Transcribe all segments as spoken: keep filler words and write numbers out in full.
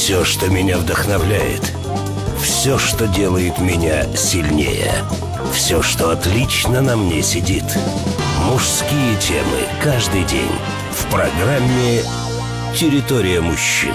Все, что меня вдохновляет, все, что делает меня сильнее, все, что отлично на мне сидит. Мужские темы каждый день в программе «Территория мужчин».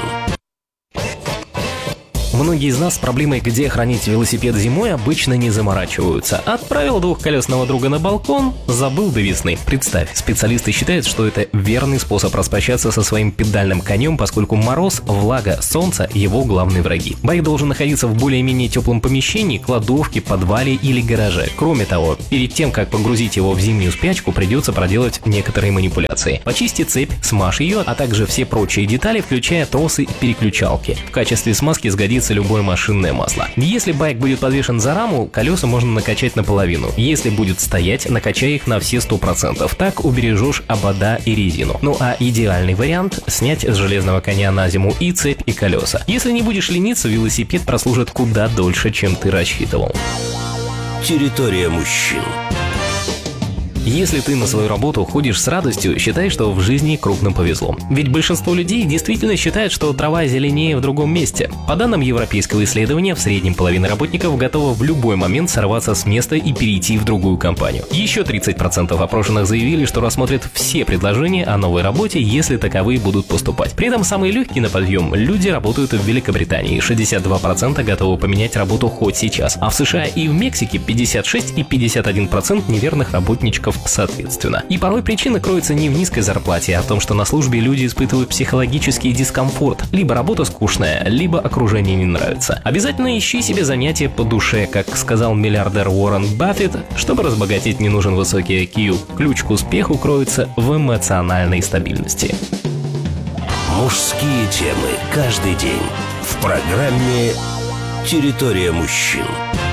Многие из нас с проблемой, где хранить велосипед зимой, обычно не заморачиваются. Отправил двухколесного друга на балкон, забыл до весны. Представь, специалисты считают, что это верный способ распрощаться со своим педальным конем, поскольку мороз, влага, солнце – его главные враги. Байк должен находиться в более-менее теплом помещении, кладовке, подвале или гараже. Кроме того, перед тем, как погрузить его в зимнюю спячку, придется проделать некоторые манипуляции. Почисти цепь, смажь ее, а также все прочие детали, включая тросы и переключалки. В качестве смазки сгодится любое машинное масло. Если байк будет подвешен за раму, колеса можно накачать наполовину. Если будет стоять, накачай их на все сто процентов. Так убережешь обода и резину. Ну а идеальный вариант – снять с железного коня на зиму и цепь, и колеса. Если не будешь лениться, велосипед прослужит куда дольше, чем ты рассчитывал. Территория мужчин. Если ты на свою работу ходишь с радостью, считай, что в жизни крупно повезло. Ведь большинство людей действительно считают, что трава зеленее в другом месте. По данным европейского исследования, в среднем половина работников готова в любой момент сорваться с места и перейти в другую компанию. Еще тридцать процентов опрошенных заявили, что рассмотрят все предложения о новой работе, если таковые будут поступать. При этом самые легкие на подъем люди работают в Великобритании. шестьдесят два процента готовы поменять работу хоть сейчас. А в США и в Мексике пятьдесят шесть и пятьдесят один процент неверных работничков соответственно. И порой причина кроется не в низкой зарплате, а в том, что на службе люди испытывают психологический дискомфорт. Либо работа скучная, либо окружение не нравится. Обязательно ищи себе занятие по душе, как сказал миллиардер Уоррен Баффет. Чтобы разбогатеть, не нужен высокий ай кью. Ключ к успеху кроется в эмоциональной стабильности. Мужские темы каждый день в программе «Территория мужчин».